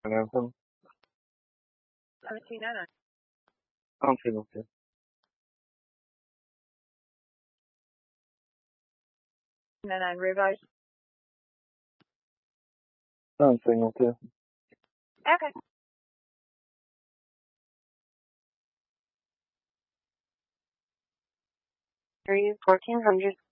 Anthem. 1799. I'm single too. 99 ribeyes. I'm single too. Okay. 1400.